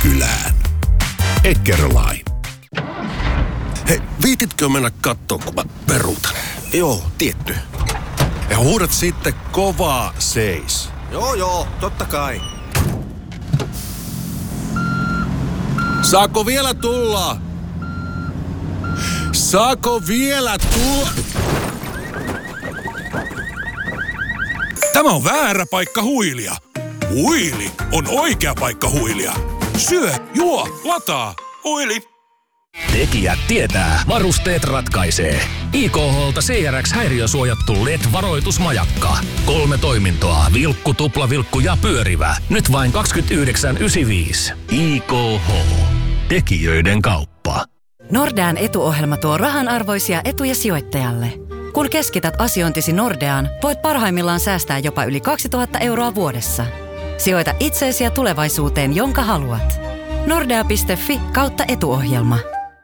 kylään. Eckerline. Hei, viititkö mennä kattoo, kun mä peruutan? Joo, tietty. Ja huudat sitten kovaa seis. Joo, totta kai. Saako vielä tulla? Saako vielä tulla? Tämä on väärä paikka huilia. Huili on oikea paikka huilia. Syö, juo, lataa. Huili. Tekijät tietää, varusteet ratkaisee. IKH:lta CRX-häiriösuojattu LED-varoitusmajakka. 3 toimintoa, vilkku, tuplavilkku ja pyörivä. Nyt vain 29,95. IKH. Tekijöiden kauppa. Nordean etuohjelma tuo rahanarvoisia etuja sijoittajalle. Kun keskität asiointisi Nordeaan, voit parhaimmillaan säästää jopa yli 2000 euroa vuodessa. Sijoita itseesi ja tulevaisuuteen, jonka haluat. Nordea.fi/etuohjelma.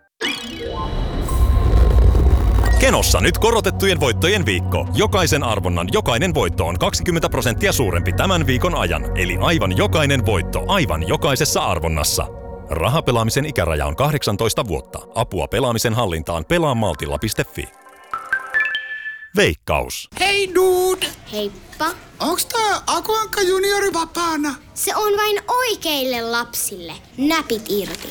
Kenossa nyt korotettujen voittojen viikko. Jokaisen arvonnan jokainen voitto on 20% suurempi tämän viikon ajan. Eli aivan jokainen voitto aivan jokaisessa arvonnassa. Rahapelaamisen ikäraja on 18 vuotta. Apua pelaamisen hallintaan pelaamaltilla.fi. Veikkaus. Hei dude! Heippa. Onks tää Aku Ankka juniori vapaana? Se on vain oikeille lapsille. Näpit irti.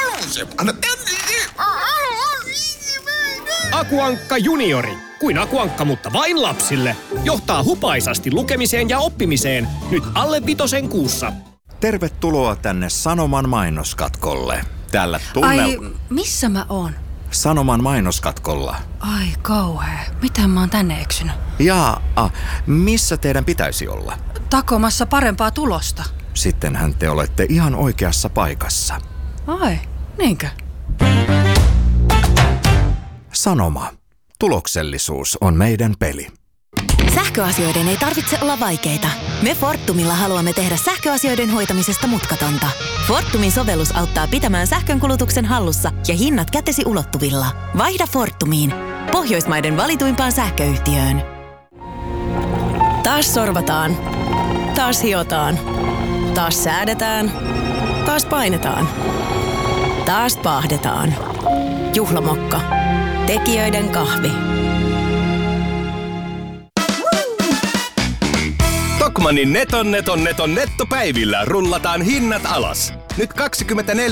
Aku Ankka juniori. Kuin Aku Ankka, mutta vain lapsille. Johtaa hupaisasti lukemiseen ja oppimiseen. Nyt alle 5 kuussa. Tervetuloa tänne Sanoman mainoskatkolle. Täällä Ai, missä mä oon? Sanoman mainoskatkolla. Ai kauhea. Miten mä oon tänne eksynyt? Missä teidän pitäisi olla? Takomassa parempaa tulosta. Sittenhän te olette ihan oikeassa paikassa. Ai, niinkö? Sanoma. Tuloksellisuus on meidän peli. Sähköasioiden ei tarvitse olla vaikeita. Me Fortumilla haluamme tehdä sähköasioiden hoitamisesta mutkatonta. Fortumin sovellus auttaa pitämään sähkönkulutuksen hallussa ja hinnat kätesi ulottuvilla. Vaihda Fortumiin, Pohjoismaiden valituimpaan sähköyhtiöön. Taas sorvataan. Taas hiotaan. Taas säädetään. Taas painetaan. Taas paahdetaan. Juhlamokka. Tekijöiden kahvi. Tokmannin neton nettopäivillä rullataan hinnat alas. Nyt 24